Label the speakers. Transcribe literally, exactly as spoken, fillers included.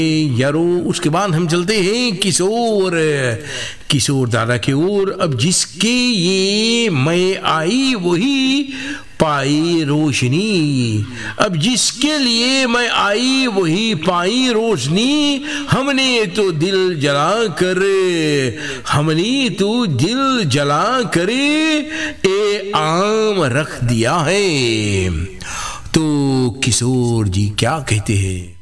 Speaker 1: यारो उसके बाद हम चलते हैं किशोर किशोर दादा की ओर। अब जिसके ये मैं आई वही पाई रोशनी, अब जिसके लिए मैं आई वही पाई रोशनी, हमने तो दिल जला कर हमने तो दिल जला कर ए आम रख दिया है। तो किशोर जी क्या कहते हैं?